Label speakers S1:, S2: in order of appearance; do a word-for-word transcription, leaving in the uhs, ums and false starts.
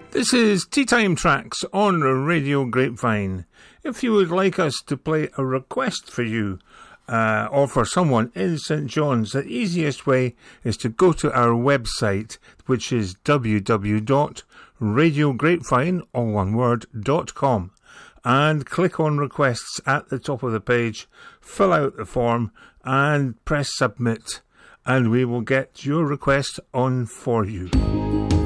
S1: This is Tea Time Tracks on Radio Grapevine. If you would like us to play a request for you uh, or for someone in St John's, the easiest way is to go to our website, which is w w w dot radio grapevine, all one word, dot com, and click on requests at the top of the page, fill out the form and press submit, and we will get your request on for you.